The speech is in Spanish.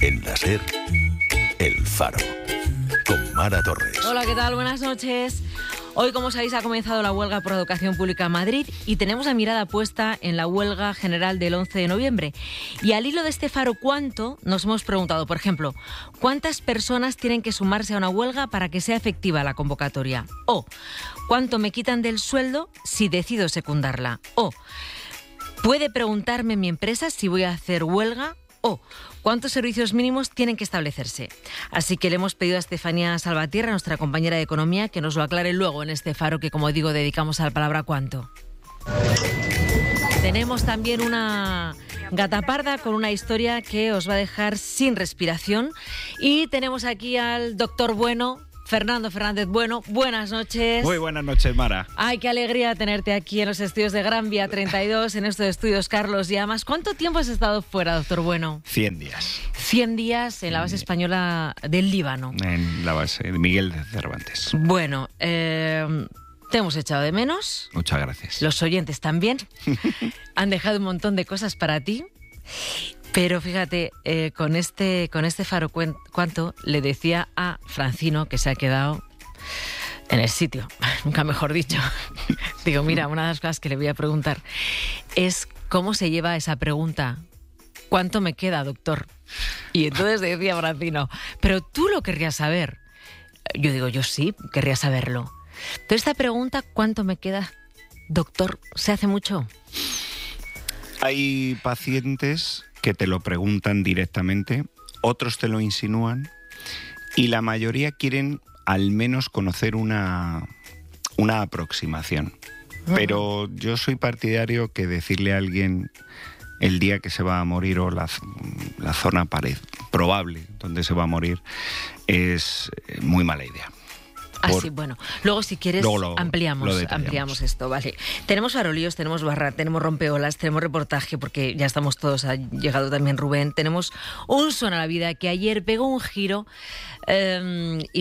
En la SER, El Faro, con Mara Torres. Hola, ¿qué tal? Buenas noches. Hoy, como sabéis, ha comenzado la huelga por educación pública en Madrid y tenemos la mirada puesta en la huelga general del 11 de noviembre. Y al hilo de este Faro Cuánto, nos hemos preguntado, por ejemplo, ¿cuántas personas tienen que sumarse a una huelga para que sea efectiva la convocatoria? O, ¿cuánto me quitan del sueldo si decido secundarla? O, ¿puede preguntarme mi empresa si voy a hacer huelga? O, ¿cuántos servicios mínimos tienen que establecerse? Así que le hemos pedido a Estefanía Salvatierra, nuestra compañera de Economía, que nos lo aclare luego en este Faro que, como digo, dedicamos a la palabra cuánto. Tenemos también una gata parda con una historia que os va a dejar sin respiración. Y tenemos aquí al doctor Bueno, Fernando Fernández Bueno. Buenas noches. Muy buenas noches, Mara. Ay, qué alegría tenerte aquí en los estudios de Gran Vía 32, en estos estudios Carlos Llamas. ¿Cuánto tiempo has estado fuera, doctor Bueno? 100 días. 100 días en la base española del Líbano. En la base de Miguel de Cervantes. Bueno, te hemos echado de menos. Muchas gracias. Los oyentes también. Han dejado un montón de cosas para ti. Pero fíjate, con este Faro Cuánto le decía a Francino, que se ha quedado en el sitio, nunca mejor dicho. Digo, mira, una de las cosas que le voy a preguntar es cómo se lleva esa pregunta. ¿Cuánto me queda, doctor? Y entonces decía Francino, pero tú lo querrías saber. Yo digo, yo sí, querría saberlo. Pero esta pregunta, ¿cuánto me queda, doctor? ¿Se hace mucho? Hay pacientes que te lo preguntan directamente, otros te lo insinúan y la mayoría quieren al menos conocer una aproximación. Pero yo soy partidario que decirle a alguien el día que se va a morir o la zona probable donde se va a morir es muy mala idea. Sí, bueno. Luego, si quieres, ampliamos esto, ¿vale? Tenemos farolillos, tenemos barra, tenemos rompeolas, tenemos reportaje, porque ya estamos todos, ha llegado también Rubén. Tenemos un Suena la Vida que ayer pegó un giro y